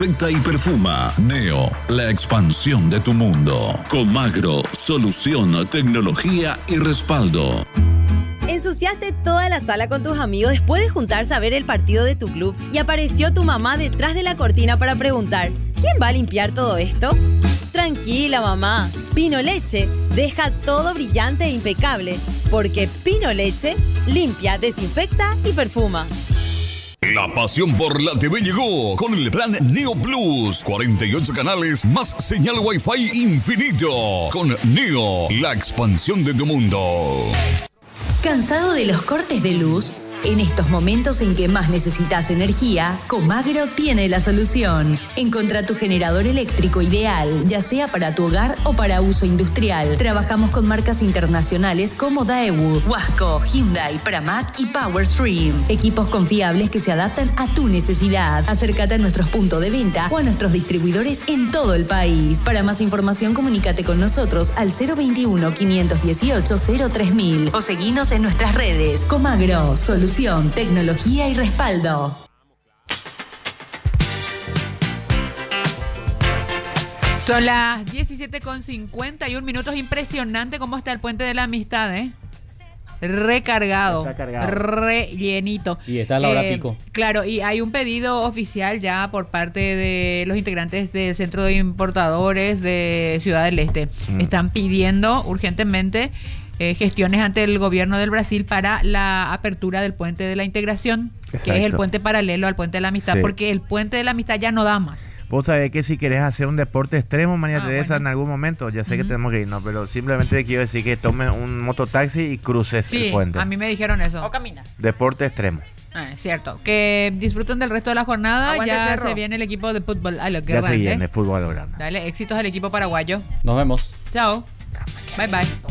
Desinfecta y perfuma. Neo, la expansión de tu mundo. Comagro, solución, tecnología y respaldo. Ensuciaste toda la sala con tus amigos después de juntarse a ver el partido de tu club y apareció tu mamá detrás de la cortina para preguntar: ¿quién va a limpiar todo esto? Tranquila, mamá. Pino Leche deja todo brillante e impecable, porque Pino Leche limpia, desinfecta y perfuma. La pasión por la TV llegó con el plan Neo Plus. 48 canales más señal Wi-Fi infinito. Con Neo, la expansión de tu mundo. ¿Cansado de los cortes de luz? En estos momentos en que más necesitas energía, Comagro tiene la solución. Encontrá tu generador eléctrico ideal, ya sea para tu hogar o para uso industrial. Trabajamos con marcas internacionales como Daewoo, Wasco, Hyundai, Pramac y Powerstream. Equipos confiables que se adaptan a tu necesidad. Acércate a nuestros puntos de venta o a nuestros distribuidores en todo el país. Para más información, comunícate con nosotros al 021-518-03000 o seguinos en nuestras redes. Comagro, solución, tecnología y respaldo. Son las 17:51. Impresionante cómo está el Puente de la Amistad, ¿eh? Recargado. Está cargado. Rellenito. Y está a la hora pico. Claro, y hay un pedido oficial ya por parte de los integrantes del Centro de Importadores de Ciudad del Este. Están pidiendo urgentemente gestiones ante el gobierno del Brasil para la apertura del Puente de la Integración, Exacto. que es el puente paralelo al Puente de la Amistad, Sí. porque el Puente de la Amistad ya no da más. Vos sabés que si querés hacer un deporte extremo, María Teresa, bueno. en algún momento, ya sé que tenemos que irnos, pero simplemente quiero decir que tomes un mototaxi y cruces Sí, el puente. a mí me dijeron eso. O camina. Deporte extremo. Es cierto. Que disfruten del resto de la jornada. Aguante, ya Cerro. se viene el equipo de fútbol a lo Ya se grande. viene el fútbol a lo grande. Dale, éxitos al equipo paraguayo. Nos vemos. Chao. Bye bye.